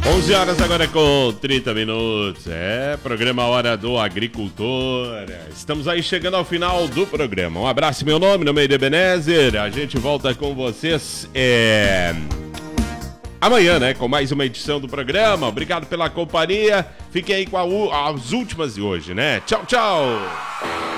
11 horas agora com 30 minutos. Programa Hora do Agricultor. Estamos aí chegando ao final do programa. Um abraço, meu nome é Ebenezer. A gente volta com vocês amanhã, né? Com mais uma edição do programa. Obrigado pela companhia. Fiquem aí com as últimas de hoje, né? Tchau, tchau.